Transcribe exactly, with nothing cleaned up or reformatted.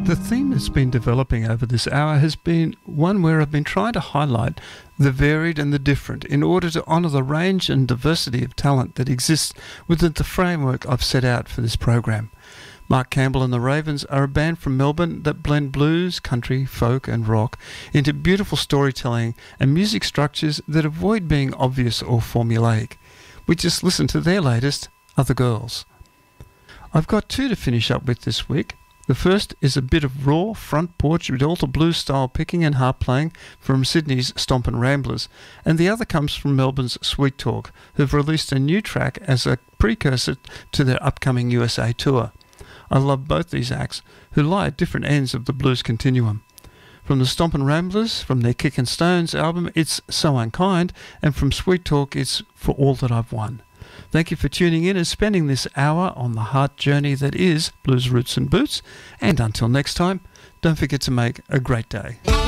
The theme that's been developing over this hour has been one where I've been trying to highlight the varied and the different in order to honour the range and diversity of talent that exists within the framework I've set out for this program. Mark Campbell and the Ravens are a band from Melbourne that blend blues, country, folk and rock into beautiful storytelling and music structures that avoid being obvious or formulaic. We just listened to their latest, Other Girls. I've got two to finish up with this week. The first is a bit of raw front porch Delta blues style picking and harp playing from Sydney's Stompin' Ramblers, and the other comes from Melbourne's Sweet Talk, who've released a new track as a precursor to their upcoming U S A tour. I love both these acts, who lie at different ends of the blues continuum. From the Stompin' Ramblers, from their Kickin' Stones album, it's So Unkind, and from Sweet Talk, it's For All That I've Won. Thank you for tuning in and spending this hour on the heart journey that is Blues Roots and Boots. And until next time, don't forget to make a great day.